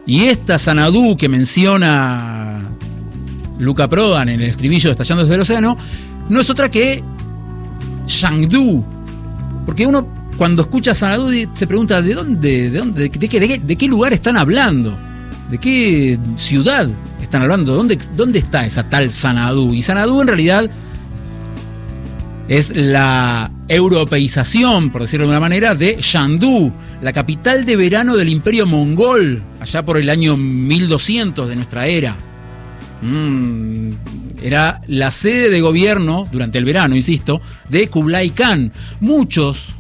Y esta Xanadu que menciona Luca Prodan en el estribillo de Estallando desde el Océano no es otra que Chengdu. Porque uno cuando escucha Xanadu se pregunta de qué lugar están hablando, de qué ciudad están hablando, dónde está esa tal Xanadu. Y Xanadu en realidad es la europeización, por decirlo de una manera, de Chengdu, la capital de verano del Imperio Mongol, allá por el año 1200 de nuestra era. Era la sede de gobierno, durante el verano, insisto, de Kublai Khan. Muchos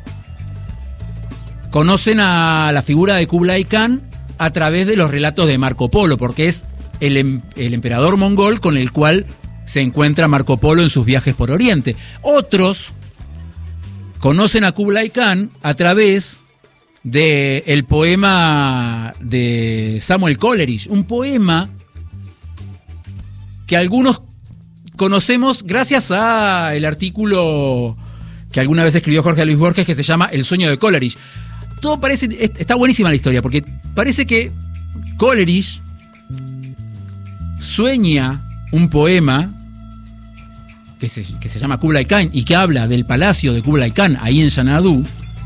conocen a la figura de Kublai Khan a través de los relatos de Marco Polo, porque es el emperador mongol con el cual se encuentra Marco Polo en sus viajes por Oriente. Otros conocen a Kublai Khan a través del poema de Samuel Coleridge, un poema que algunos conocemos gracias al artículo que alguna vez escribió Jorge Luis Borges que se llama El sueño de Coleridge. Todo parece, está buenísima la historia, porque parece que Coleridge sueña un poema que se llama Kublai Khan y que habla del palacio de Kublai Khan ahí en Xanadu.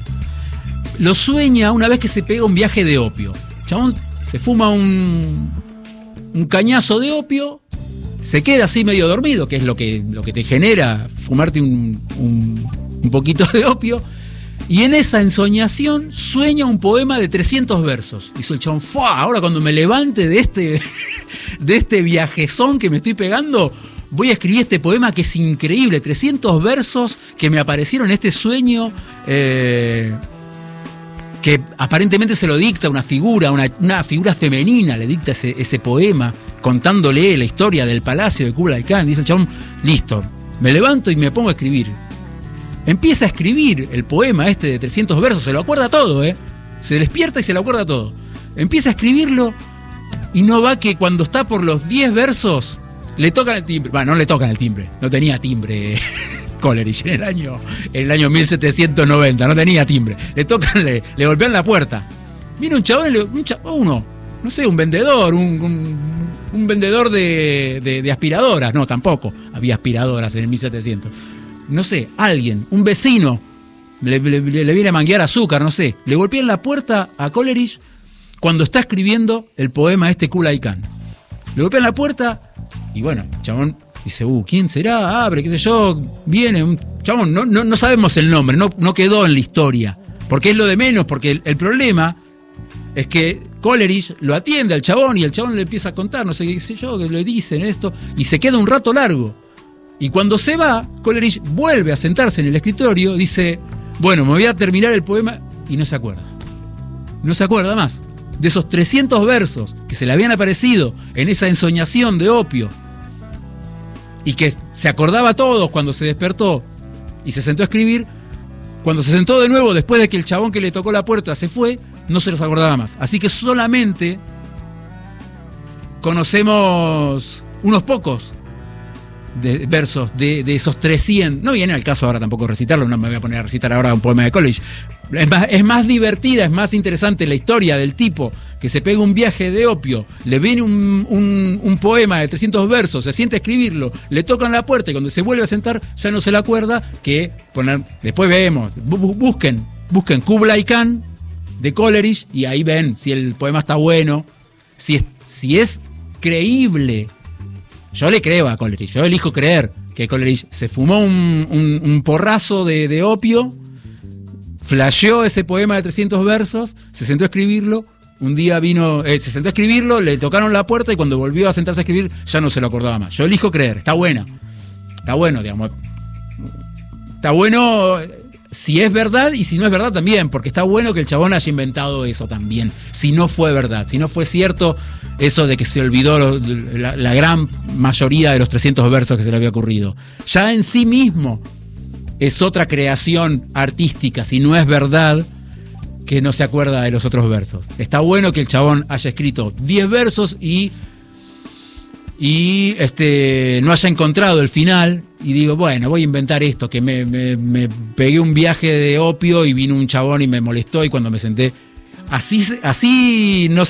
Lo sueña una vez que se pega un viaje de opio. Chabón se fuma un cañazo de opio, se queda así medio dormido, que es lo que te genera fumarte un poquito de opio, y en esa ensoñación sueña un poema de 300 versos. Dice el chabón, ¡fua! Ahora cuando me levante de este viajezón que me estoy pegando, voy a escribir este poema que es increíble, 300 versos que me aparecieron en este sueño, que aparentemente se lo dicta una figura, una figura femenina, le dicta ese poema, contándole la historia del palacio de Kublai Khan. Dice el chabón, listo, me levanto y me pongo a escribir. Empieza a escribir el poema este de 300 versos, se lo acuerda todo, se despierta y se lo acuerda todo. Empieza a escribirlo y no va que cuando está por los 10 versos le tocan el timbre. Bueno, no le tocan el timbre, no tenía timbre Coleridge en el año 1790, no tenía timbre. Le golpean la puerta. Viene un chabón, un vendedor, un vendedor de aspiradoras. No, tampoco había aspiradoras en el 1700. No sé, alguien, un vecino, le viene a manguear azúcar, no sé. Le golpean la puerta a Coleridge cuando está escribiendo el poema Kublai Khan. Le golpean la puerta y bueno, chabón dice, ¿quién será? Abre, qué sé yo, viene un chabón, no sabemos el nombre, no quedó en la historia, porque es lo de menos, porque el problema es que Coleridge lo atiende al chabón y el chabón le empieza a contar, no sé qué sé yo, que le dicen esto, y se queda un rato largo. Y cuando se va, Coleridge vuelve a sentarse en el escritorio, dice, bueno, me voy a terminar el poema, y no se acuerda. No se acuerda más de esos 300 versos que se le habían aparecido en esa ensoñación de opio, y que se acordaba todos cuando se despertó y se sentó a escribir. Cuando se sentó de nuevo, después de que el chabón que le tocó la puerta se fue, no se los acordaba más. Así que solamente conocemos unos pocos de versos de esos 300. No viene al caso ahora tampoco recitarlo, no me voy a poner a recitar ahora un poema de Coleridge. Es más divertida, es más interesante la historia del tipo que se pega un viaje de opio, le viene un poema de 300 versos, se siente a escribirlo, le tocan la puerta y cuando se vuelve a sentar ya no se le acuerda que poner. Después vemos, busquen Kublai Khan de Coleridge y ahí ven si el poema está bueno, si es creíble. Yo le creo a Coleridge, yo elijo creer que Coleridge se fumó un porrazo de opio, flasheó ese poema de 300 versos, se sentó a escribirlo, un día se sentó a escribirlo, le tocaron la puerta y cuando volvió a sentarse a escribir ya no se lo acordaba más. Yo elijo creer, está bueno, digamos. Está bueno si es verdad y si no es verdad también, porque está bueno que el chabón haya inventado eso también, si no fue verdad, si no fue cierto eso de que se olvidó la gran mayoría de los 300 versos que se le había ocurrido. Ya en sí mismo es otra creación artística, si no es verdad que no se acuerda de los otros versos. Está bueno que el chabón haya escrito 10 versos y no haya encontrado el final y digo, bueno, voy a inventar esto, que me pegué un viaje de opio y vino un chabón y me molestó y cuando me senté, así no